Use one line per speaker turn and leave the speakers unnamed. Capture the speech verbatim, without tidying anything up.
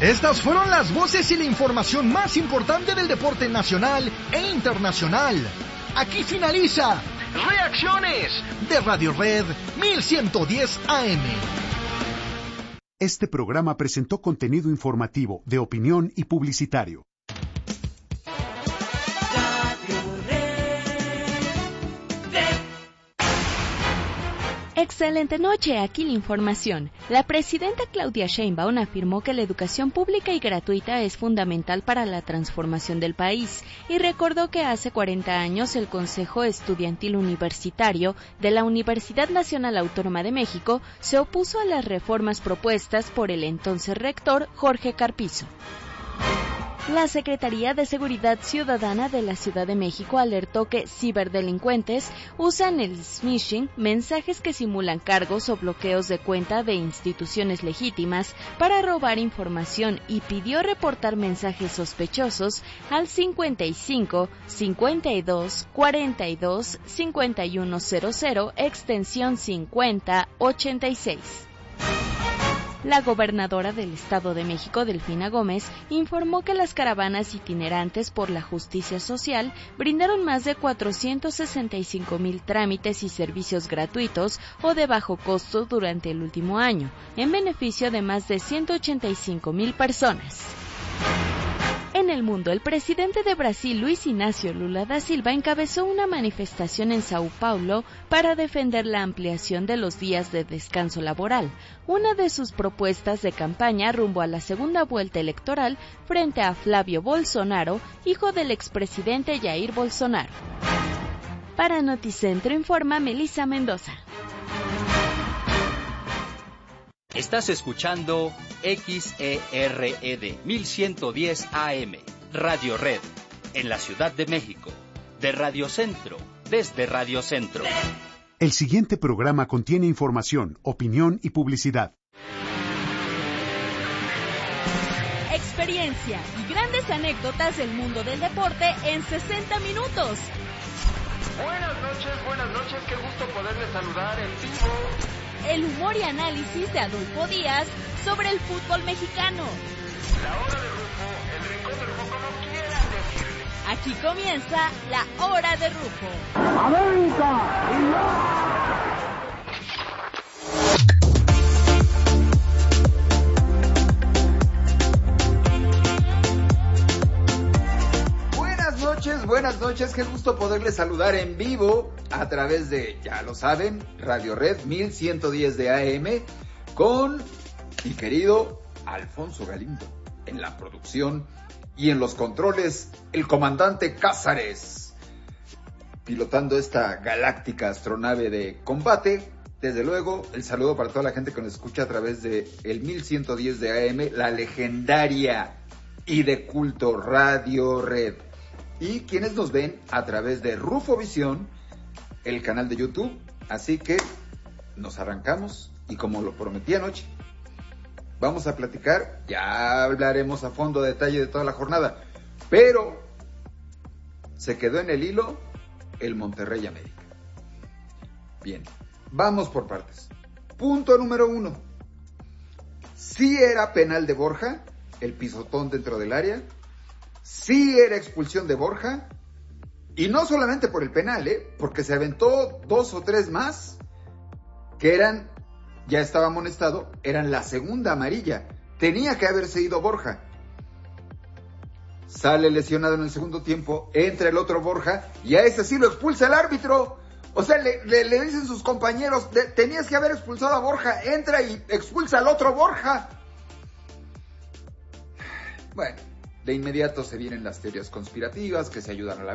Estas fueron las voces y la información más importante del deporte nacional e internacional. Aquí finaliza Reacciones de Radio Red mil ciento diez A M.
Este programa presentó contenido informativo, de opinión y publicitario.
Excelente noche, aquí la información. La presidenta Claudia Sheinbaum afirmó que la educación pública y gratuita es fundamental para la transformación del país y recordó que hace cuarenta años el Consejo Estudiantil Universitario de la Universidad Nacional Autónoma de México se opuso a las reformas propuestas por el entonces rector Jorge Carpizo. La Secretaría de Seguridad Ciudadana de la Ciudad de México alertó que ciberdelincuentes usan el smishing, mensajes que simulan cargos o bloqueos de cuenta de instituciones legítimas para robar información y pidió reportar mensajes sospechosos al cincuenta y cinco, cincuenta y dos, cuarenta y dos, cincuenta y uno cero cero, extensión cincuenta ochenta y seis. La gobernadora del Estado de México, Delfina Gómez, informó que las caravanas itinerantes por la justicia social brindaron más de cuatrocientos sesenta y cinco mil trámites y servicios gratuitos o de bajo costo durante el último año, en beneficio de más de ciento ochenta y cinco mil personas. En el mundo, el presidente de Brasil, Luis Inácio Lula da Silva, encabezó una manifestación en Sao Paulo para defender la ampliación de los días de descanso laboral, una de sus propuestas de campaña rumbo a la segunda vuelta electoral frente a Flávio Bolsonaro, hijo del expresidente Jair Bolsonaro. Para Noticentro informa Melissa Mendoza.
Estás escuchando X E R E D mil ciento diez A M, Radio Red, en la Ciudad de México, de Radio Centro, desde Radio Centro.
El siguiente programa contiene información, opinión y publicidad.
Experiencia y grandes anécdotas del mundo del deporte en sesenta minutos.
Buenas noches, buenas noches, qué gusto poderles saludar en vivo.
El humor y análisis de Adolfo Díaz sobre el fútbol mexicano.
La hora de Rufo, el rincón de Rufo, como quieran decirle.
Aquí comienza la hora de Rufo.
¡América!
Buenas noches, buenas noches, qué gusto poderles saludar en vivo a través de, ya lo saben, Radio Red mil ciento diez de A M con mi querido Alfonso Galindo en la producción y en los controles el comandante Cázares pilotando esta galáctica astronave de combate. Desde luego el saludo para toda la gente que nos escucha a través de el mil ciento diez de A M, la legendaria y de culto Radio Red, y quienes nos ven a través de Rufo Visión, el canal de YouTube. Así que nos arrancamos y como lo prometí anoche, vamos a platicar, ya hablaremos a fondo detalle de toda la jornada, pero se quedó en el hilo el Monterrey América. Bien, vamos por partes. Punto número uno. Sí era penal de Borja, el pisotón dentro del área. Sí era expulsión de Borja. Y no solamente por el penal, ¿eh? Porque se aventó dos o tres más que eran, ya estaba amonestado, eran la segunda amarilla. Tenía que haberse ido Borja. Sale lesionado en el segundo tiempo, entra el otro Borja y a ese sí lo expulsa el árbitro. O sea, le, le, le dicen sus compañeros, de, tenías que haber expulsado a Borja, entra y expulsa al otro Borja. Bueno, de inmediato se vienen las teorías conspirativas que se ayudan a la